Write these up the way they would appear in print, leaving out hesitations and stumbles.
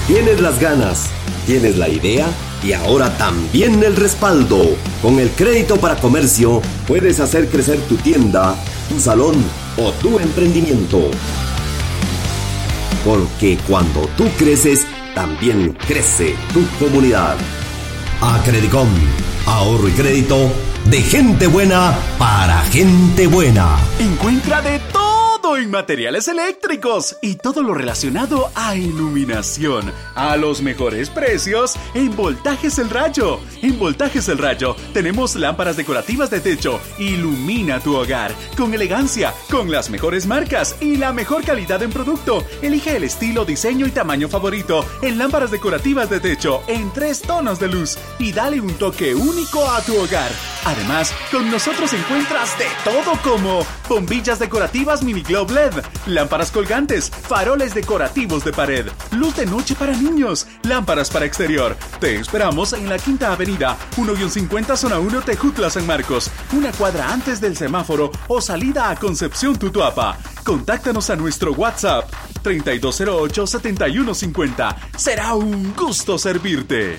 Tienes las ganas, tienes la idea y ahora también el respaldo. Con el crédito para comercio puedes hacer crecer tu tienda, tu salón o tu emprendimiento. Porque cuando tú creces, también crece tu comunidad. Acredicom, ahorro y crédito de gente buena para gente buena. Encuentra de todo en materiales eléctricos y todo lo relacionado a iluminación a los mejores precios en Voltajes El Rayo. En Voltajes El Rayo tenemos lámparas decorativas de techo. Ilumina tu hogar con elegancia, con las mejores marcas y la mejor calidad en producto. Elige el estilo, diseño y tamaño favorito en lámparas decorativas de techo en 3 tonos de luz y dale un toque único a tu hogar. Además, con nosotros encuentras de todo como bombillas decorativas mini globe LED, lámparas colgantes, faroles decorativos de pared, luz de noche para niños, lámparas para exterior. Te esperamos en la Quinta Avenida, 1-50 Zona 1 Tejutla San Marcos, una cuadra antes del semáforo o salida a Concepción Tutuapa. Contáctanos a nuestro WhatsApp 3208-7150. Será un gusto servirte.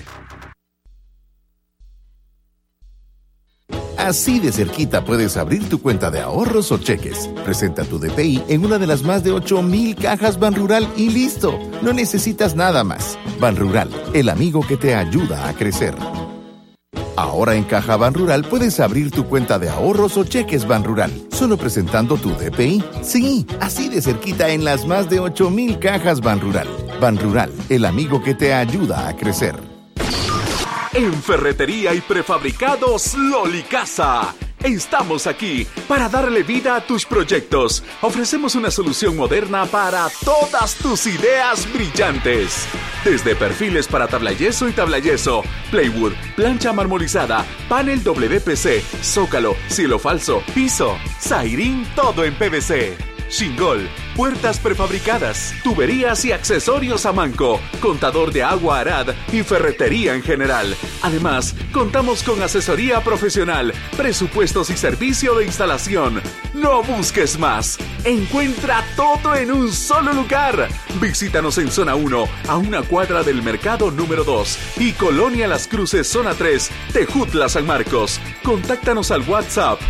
Así de cerquita puedes abrir tu cuenta de ahorros o cheques. Presenta tu DPI en una de las más de 8,000 cajas Banrural y listo. No necesitas nada más. Banrural, el amigo que te ayuda a crecer. Ahora en Caja Banrural puedes abrir tu cuenta de ahorros o cheques Banrural, solo presentando tu DPI. Sí, así de cerquita en las más de 8,000 cajas Banrural. Banrural, el amigo que te ayuda a crecer. En Ferretería y Prefabricados Lolicasa. Estamos aquí para darle vida a tus proyectos. Ofrecemos una solución moderna para todas tus ideas brillantes. Desde perfiles para tablayeso y tablayeso, plywood, plancha marmorizada, panel WPC, zócalo, cielo falso, piso, zairín, todo en PVC. Shingol, puertas prefabricadas, tuberías y accesorios a manco, contador de agua Arad y ferretería en general. Además, contamos con asesoría profesional, presupuestos y servicio de instalación. No busques más. Encuentra todo en un solo lugar. Visítanos en Zona 1, a una cuadra del Mercado número 2 y Colonia Las Cruces, Zona 3, Tejutla San Marcos. Contáctanos al WhatsApp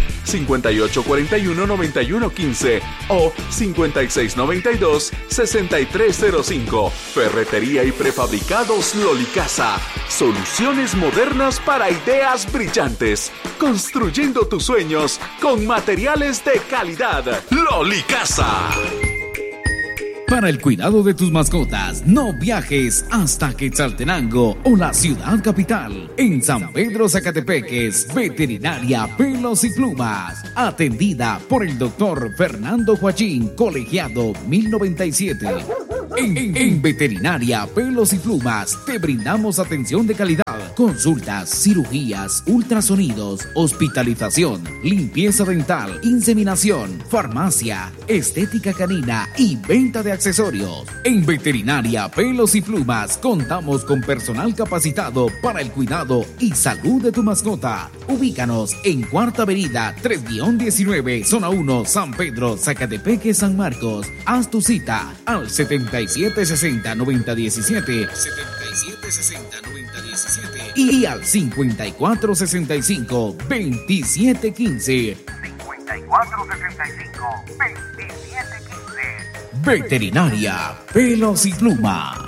5841-9115 o 5692-6305. Ferretería y Prefabricados Lolicasa. Soluciones modernas para ideas brillantes. Construyendo tus sueños con materiales de calidad. Lolicasa. Para el cuidado de tus mascotas, no viajes hasta Quetzaltenango o la ciudad capital. En San Pedro Zacatepeques, Veterinaria Pelos y Plumas. Atendida por el doctor Fernando Joachín, colegiado 1097. En Veterinaria Pelos y Plumas te brindamos atención de calidad. Consultas, cirugías, ultrasonidos, hospitalización, limpieza dental, inseminación, farmacia, estética canina y venta de accesorios. En Veterinaria Pelos y Plumas contamos con personal capacitado para el cuidado y salud de tu mascota. Ubícanos en Cuarta Avenida 3-19, Zona 1, San Pedro, Zacatepeque, San Marcos. Haz tu cita al 7760-9017, 7760-9017 y al 5465-2715. 5465-2715. Veterinaria Pelos y Plumas.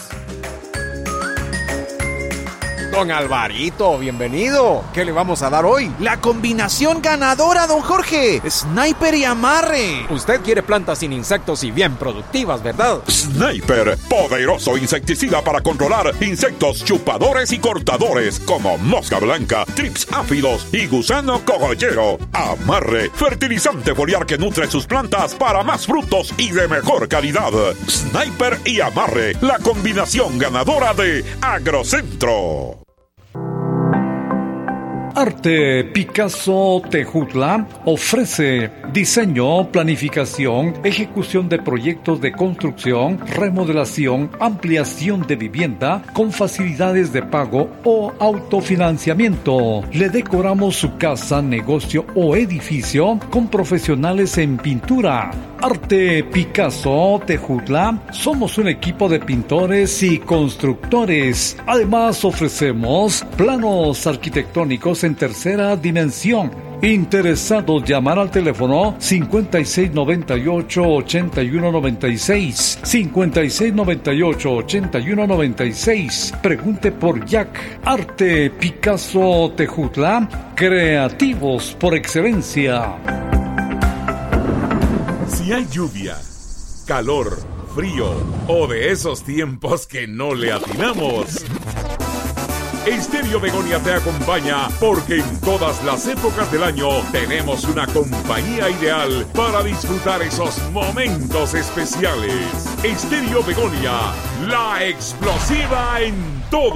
Don Alvarito, bienvenido. ¿Qué le vamos a dar hoy? La combinación ganadora, don Jorge. Sniper y amarre. Usted quiere plantas sin insectos y bien productivas, ¿verdad? Sniper, poderoso insecticida para controlar insectos chupadores y cortadores como mosca blanca, trips áfidos y gusano cogollero. Amarre, fertilizante foliar que nutre sus plantas para más frutos y de mejor calidad. Sniper y amarre, la combinación ganadora de Agrocentro. Arte Picasso Tejutla ofrece diseño, planificación, ejecución de proyectos de construcción, remodelación, ampliación de vivienda con facilidades de pago o autofinanciamiento. Le decoramos su casa, negocio o edificio con profesionales en pintura. Arte Picasso Tejutla, somos un equipo de pintores y constructores. Además ofrecemos planos arquitectónicos en tercera dimensión. Interesados, llamar al teléfono 5698-8196. 5698-8196. Pregunte por Jack. Arte Picasso Tejutla, creativos por excelencia. Si hay lluvia, calor, frío o de esos tiempos que no le atinamos, Estéreo Begonia te acompaña porque en todas las épocas del año tenemos una compañía ideal para disfrutar esos momentos especiales. Estéreo Begonia, la explosiva en todo.